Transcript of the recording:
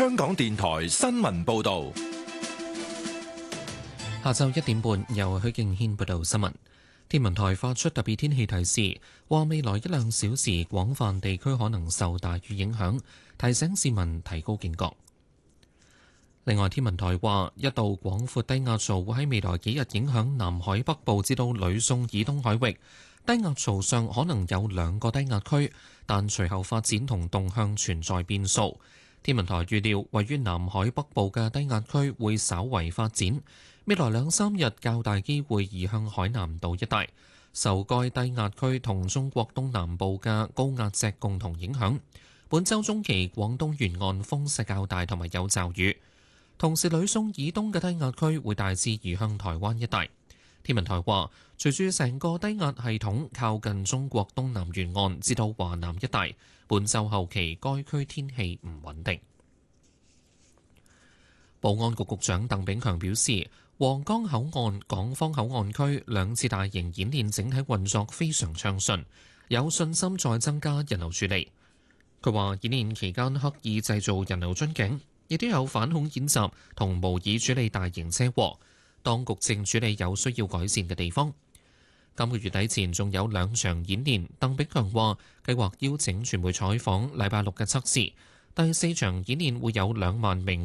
香港電台新聞報道。 下晝1點半，由許敬軒報道新聞。天文台發出特別天氣提示，話未來1-2小時廣泛地區可能受大雨影響，提醒市民提高警覺。另外，天文台話一道廣闊低壓槽會喺未來幾日影響南海北部至到呂宋以東海域。低壓槽上可能有2個低壓區，但隨後發展同動向存在變數。天文台預料，位於南海北部嘅低壓區會稍為發展，未來2-3日較大機會移向海南島一帶，受該低壓區同中國東南部嘅高壓脊共同影響。本週中期廣東沿岸風勢較大同埋有驟雨，同時呂宋以東嘅低壓區會大致移向台灣一帶。天文台話，隨住成個低壓系統靠近中國東南沿岸至到華南一帶，本週後期該區天氣唔穩定。保安局局長鄧炳強表示，皇崗口岸、港方口岸區2次大型演練整體運作非常暢順，有信心再增加人流處理。佢話，演練期間刻意製造人流樽頸，亦都有反恐演習同模擬處理大型車禍。當局正處理有需要改善嘅地方。今個月底前仲有2場演練，鄧炳強話計劃邀請傳媒採訪禮拜6嘅測試。第4場演練會有2萬名